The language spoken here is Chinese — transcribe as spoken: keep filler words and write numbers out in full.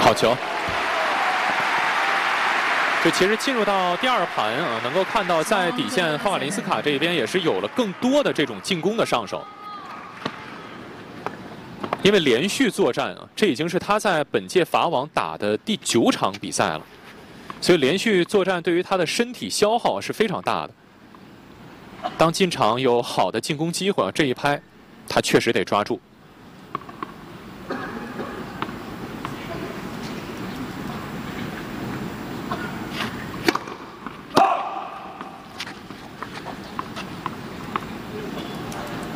好球。就其实进入到第二盘啊，能够看到在底线霍瓦林斯卡这边也是有了更多的这种进攻的上手。因为连续作战啊，这已经是他在本届法网打的第九场比赛了，所以连续作战对于他的身体消耗是非常大的。当进场有好的进攻机会，这一拍他确实得抓住。